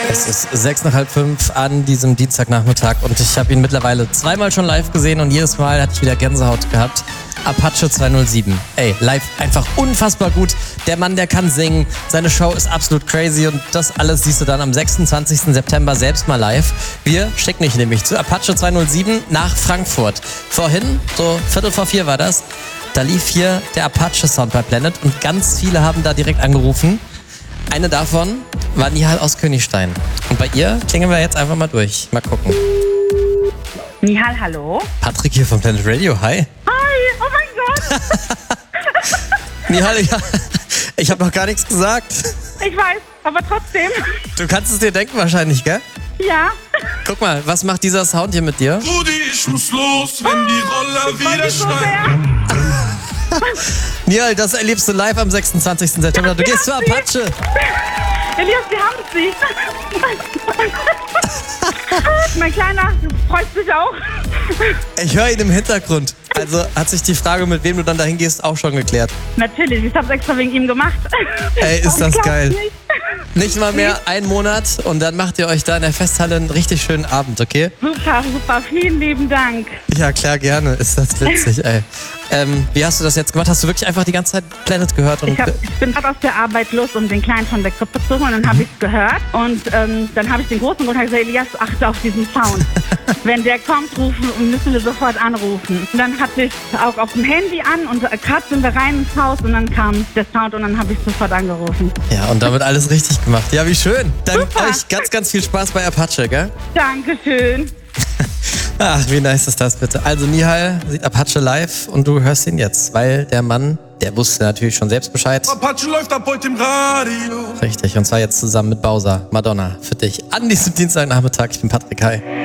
Es ist 6:30 an diesem Dienstagnachmittag und ich habe ihn mittlerweile zweimal schon live gesehen und jedes Mal hatte ich wieder Gänsehaut gehabt. Apache 207. Ey, live einfach unfassbar gut. Der Mann, der kann singen. Seine Show ist absolut crazy und das alles siehst du dann am 26. September selbst mal live. Wir schicken dich nämlich zu Apache 207 nach Frankfurt. Vorhin, so 3:45 war das, da lief hier der Apache-Sound bei Planet und ganz viele haben da direkt angerufen. Eine davon war Nihal aus Königstein. Und bei ihr klingen wir jetzt einfach mal durch. Mal gucken. Nihal, hallo? Patrick hier von Planet Radio, hi. Hi, oh mein Gott. Nihal, ich habe noch gar nichts gesagt. Ich weiß, aber trotzdem. Du kannst es dir denken wahrscheinlich, gell? Ja. Guck mal, was macht dieser Sound hier mit dir? Rudi, ich muss los, wenn die Roller wieder So schneiden. Nihal, das erlebst du live am 26. September. Du gehst zu Apache. Elias, wir haben sie. Mein Kleiner, du freust dich auch. Ich höre ihn im Hintergrund. Also hat sich die Frage, mit wem du dann dahin gehst, auch schon geklärt. Natürlich, ich hab's extra wegen ihm gemacht. Ey, ist das Ich glaub's geil. nicht. Nicht mal mehr einen Monat und dann macht ihr euch da in der Festhalle einen richtig schönen Abend, okay? Super, super, vielen lieben Dank. Ja, klar, gerne. Ist das witzig, ey. Wie hast du das jetzt gemacht? Hast du wirklich einfach die ganze Zeit Planet gehört? Und Ich bin gerade aus der Arbeit los, um den Kleinen von der Krippe zu holen. Und dann habe ich es gehört. Und dann habe ich den Großen gesagt, Elias, achte auf diesen Sound. Wenn der kommt, müssen wir sofort anrufen. Und dann hatte ich auch auf dem Handy an und gerade sind wir rein ins Haus und dann kam der Sound und dann habe ich sofort angerufen. ja, und damit alles richtig gemacht. Ja, wie schön. Dann Super. euch ganz, ganz viel Spaß bei Apache, gell? Dankeschön. Ach, wie nice ist das bitte. Also Nihal sieht Apache live und du hörst ihn jetzt, weil der Mann, der wusste natürlich schon selbst Bescheid. Apache läuft ab heute im Radio. Richtig, und zwar jetzt zusammen mit Bowser, Madonna, für dich an diesem Dienstagnachmittag. Ich bin Patrick, hi.